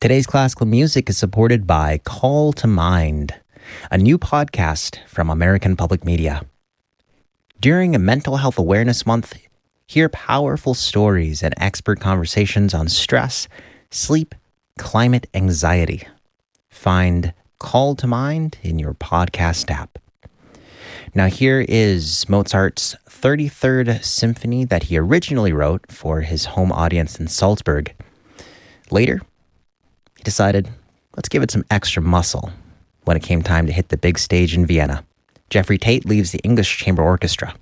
Today's classical music is supported by Call to Mind, a new podcast from American Public Media. During a Mental Health Awareness Month, hear powerful stories and expert conversations on stress, sleep, climate anxiety. Find Call to Mind in your podcast app. Now here is Mozart's 33rd Symphony that he originally wrote for his home audience in Salzburg. Later, he decided, let's give it some extra muscle when it came time to hit the big stage in Vienna. Jeffrey Tate leads the English Chamber Orchestra.